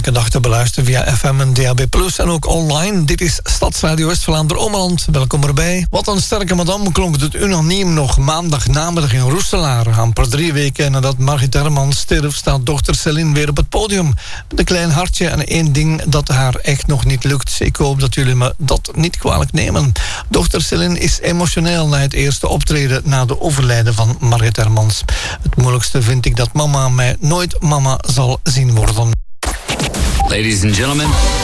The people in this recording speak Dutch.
elke dag te beluisteren via FM en DAB+, en ook online. Dit is Stadsradio West-Vlaanderen-Ommeland. Welkom erbij. Wat een sterke madame klonk het unaniem nog maandag namiddag in Roeselaar. Amper 3 weken nadat Margit Hermans stierf, staat dochter Céline weer op het podium. Met een klein hartje en één ding dat haar echt nog niet lukt. Ik hoop dat jullie me dat niet kwalijk nemen. Dochter Céline is emotioneel na het eerste optreden na de overlijden van Margit Hermans. Het moeilijkste vind ik dat mama mij nooit mama zal zien worden. Ladies and gentlemen,